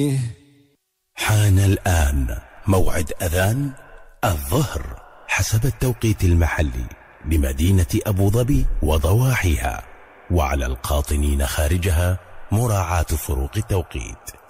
حان الآن موعد أذان الظهر حسب التوقيت المحلي بمدينة أبو ظبي وضواحيها، وعلى القاطنين خارجها مراعاة فروق التوقيت.